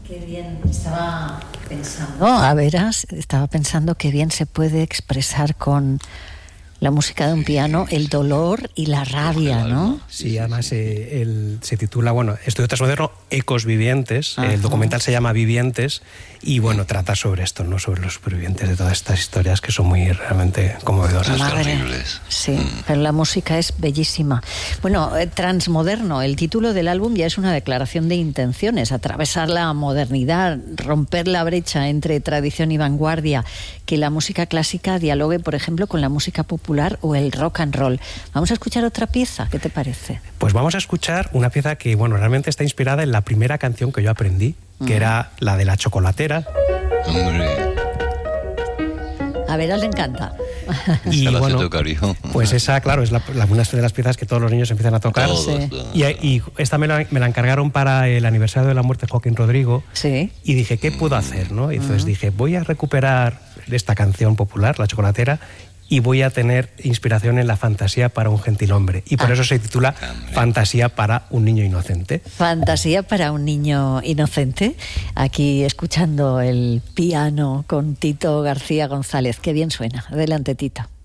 Qué bien, estaba pensando qué bien se puede expresar con la música de un piano el dolor y la rabia, ¿no? Sí, además se titula, Estudio Transmoderno, Ecos Vivientes. El documental se llama Vivientes y, trata sobre esto, ¿no? Sobre los supervivientes de todas estas historias que son muy realmente conmovedoras. Terribles. Sí, pero la música es bellísima. Transmoderno, el título del álbum ya es una declaración de intenciones, atravesar la modernidad, romper la brecha entre tradición y vanguardia, que la música clásica dialogue, por ejemplo, con la música popular o el rock and roll. Vamos a escuchar otra pieza, ¿qué te parece? Pues vamos a escuchar una pieza que, realmente está inspirada en la primera canción que yo aprendí, que era la de La Chocolatera. A Vera le encanta. Y pues esa, claro, es una de las piezas que todos los niños empiezan a tocar. Y esta me la encargaron para el aniversario de la muerte de Joaquín Rodrigo. Sí. Y dije, ¿qué puedo hacer, no? Y entonces dije, voy a recuperar esta canción popular, La Chocolatera, y voy a tener inspiración en la fantasía para un gentilhombre. Y por eso se titula Fantasía para un niño inocente. Fantasía para un niño inocente. Aquí escuchando el piano con Tito García González. Qué bien suena. Adelante, Tito.